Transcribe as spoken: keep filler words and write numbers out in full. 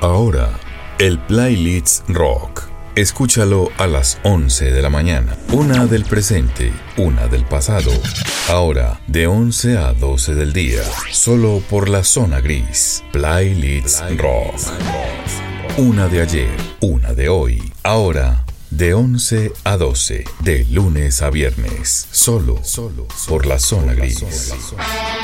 Ahora, el Playlist Rock. Escúchalo a las once de la mañana. Una del presente, una del pasado. Ahora, de once a doce del día. Solo por la zona gris. Playlist Rock. Una de ayer, una de hoy. Ahora, de once a doce. De lunes a viernes. Solo, solo por la zona gris.